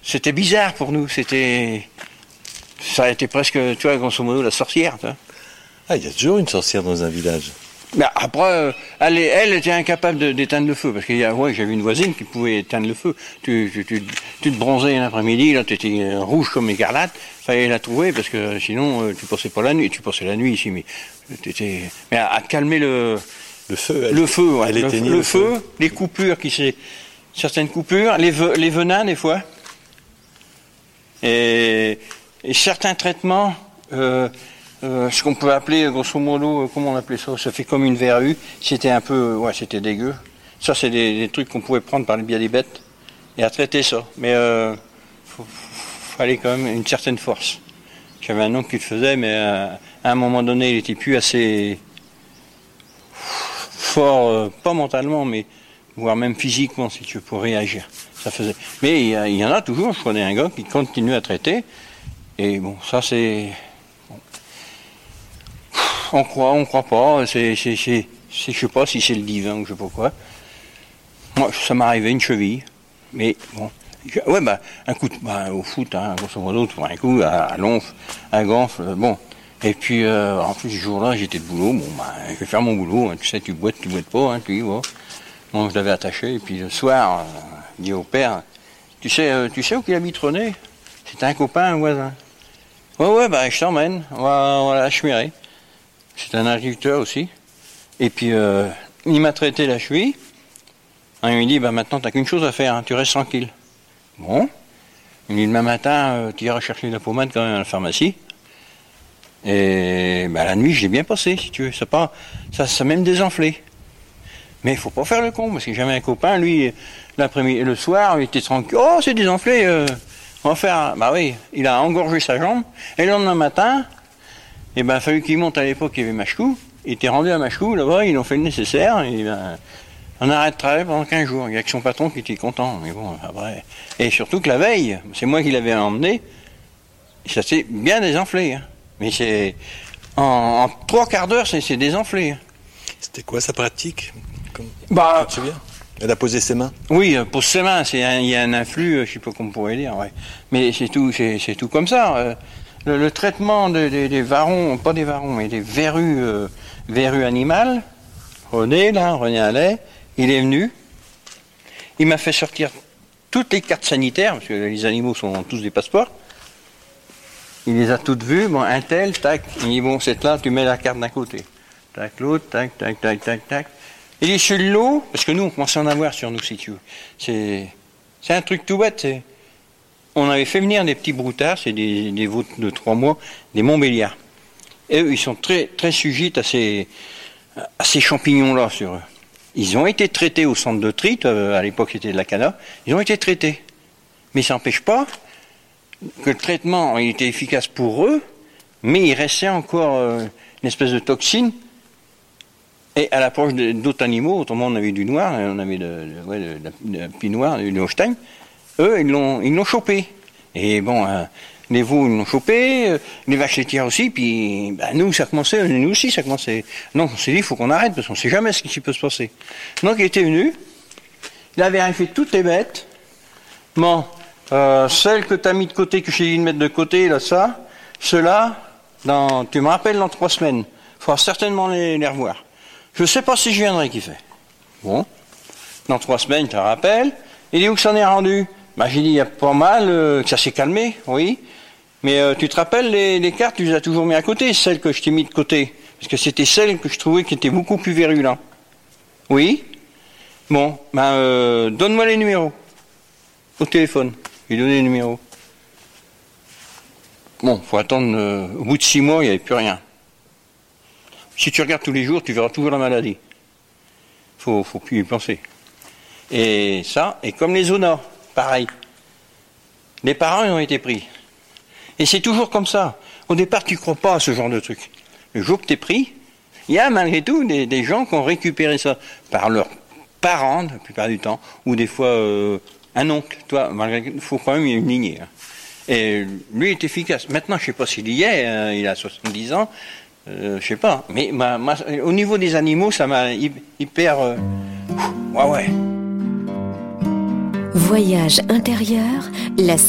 c'était bizarre pour nous. Ça a été presque, tu vois, grosso modo, la sorcière. Tu vois. Ah, il y a toujours une sorcière dans un village. Mais après, elle était incapable d'éteindre le feu, parce que j'avais une voisine qui pouvait éteindre le feu. Tu te bronzais l'après-midi, là, tu étais rouge comme écarlate, fallait la trouver, parce que sinon, tu passais pas la nuit. Tu passais la nuit ici, mais à calmer le feu. Le feu, les coupures, certaines coupures, les venins, des fois, et certains traitements, ce qu'on peut appeler, grosso modo, comment on appelait ça? Ça fait comme une verrue. C'était un peu, c'était dégueu. Ça, c'est des trucs qu'on pouvait prendre par le biais des bêtes et à traiter ça. Mais fallait quand même une certaine force. J'avais un oncle qui le faisait, mais à un moment donné, il était plus assez fort, pas mentalement, mais voire même physiquement, si tu veux, pour réagir. Ça faisait. Mais il y en a toujours. Je connais un gars qui continue à traiter. Et bon, ça c'est. On croit pas, je sais pas si c'est le divin ou je sais pas quoi. Moi, ça m'est arrivé une cheville, mais bon, un coup au foot, grosso modo, tu vois un coup, à l'onfle, à gonfle, bon. Et puis, en plus, ce jour-là, j'étais de boulot, je vais faire mon boulot, tu sais, tu boites pas, tu y vas. Bon, je l'avais attaché, et puis le soir, il dit au père, tu sais où qu'il habite René? C'était un copain, un voisin. Ouais, je t'emmène, on va la chemirer. C'est un agriculteur aussi. Et puis, il m'a traité la cheville. Il m'a dit, maintenant, t'as qu'une chose à faire, tu restes tranquille. Bon. Il me dit, demain matin, tu iras chercher la pommade quand même à la pharmacie. Et la nuit, je l'ai bien passé, si tu veux. Ça même désenflé. Mais il faut pas faire le con, parce que j'avais un copain, lui, l'après-midi, le soir, il était tranquille. Oh, c'est désenflé, on va faire. Oui, il a engorgé sa jambe. Et le lendemain matin, il a fallu qu'il monte à l'époque, il y avait Machecou. Il était rendu à Machecou, là-bas, ils ont fait le nécessaire. Et on a arrêté de travailler pendant 15 jours. Il n'y a que son patron qui était content. Mais bon, après. Et surtout que la veille, c'est moi qui l'avais emmené, ça s'est bien désenflé. Hein. Mais c'est. En 3/4 d'heure, c'est désenflé. Hein. C'était quoi sa pratique? Tu te souviens? Elle a posé ses mains? Oui, pose ses mains. Il y a un influx, je sais pas comment on pourrait dire. Ouais. Mais c'est tout comme ça. Le traitement des varons, pas des varons, mais des verrues animales, René Allais, il est venu, il m'a fait sortir toutes les cartes sanitaires, parce que les animaux sont tous des passeports, il les a toutes vues, un tel, tac, il dit, cette là, tu mets la carte d'un côté, tac, l'autre, tac, tac, tac, tac, tac. Il dit, sur l'eau, parce que nous, on commençait à en avoir sur nous, si tu veux. C'est un truc tout bête, on avait fait venir des petits broutards, c'est des veaux de 3 mois, des Montbéliards. Et eux, ils sont très, très sujettes à ces champignons-là sur eux. Ils ont été traités au centre de tri, à l'époque c'était de la cana, ils ont été traités. Mais ça n'empêche pas que le traitement il était efficace pour eux, mais il restait encore une espèce de toxine. Et à l'approche d'autres animaux, autrement on avait du noir, on avait de pied noir, du Holstein, eux ils l'ont chopé. Et bon, les veaux ils l'ont chopé, les vaches laitières aussi, puis nous aussi ça commençait. Donc on s'est dit il faut qu'on arrête parce qu'on ne sait jamais ce qui peut se passer. Donc il était venu, il avait vérifié toutes les bêtes. Bon, celles que tu as mis de côté, que j'ai dit de mettre de côté, là ça, ceux-là, tu me rappelles dans 3 semaines, il faudra certainement les revoir. Je ne sais pas si je viendrai, qui fait. Bon, dans 3 semaines, tu te rappelles. Il dit où que ça en est rendu? J'ai dit, il y a pas mal, que ça s'est calmé, oui. Mais tu te rappelles, les cartes, tu les as toujours mis à côté, celles que je t'ai mis de côté. Parce que c'était celles que je trouvais qui étaient beaucoup plus virulentes. Oui. Bon, donne-moi les numéros. Au téléphone. Je lui ai donné les numéros. Bon, faut attendre, au bout de 6 mois, il n'y avait plus rien. Si tu regardes tous les jours, tu verras toujours la maladie. Faut plus y penser. Et ça, et comme les zoonoses, pareil. Les parents, ils ont été pris. Et c'est toujours comme ça. Au départ, tu ne crois pas à ce genre de truc. Le jour que tu es pris, il y a malgré tout des gens qui ont récupéré ça par leurs parents, la plupart du temps, ou des fois un oncle. Toi, il faut quand même une lignée. Hein. Et lui est efficace. Maintenant, je ne sais pas s'il y est, il a 70 ans. Je sais pas, mais au niveau des animaux, ça m'a hyper... ouais. Voyage intérieur, la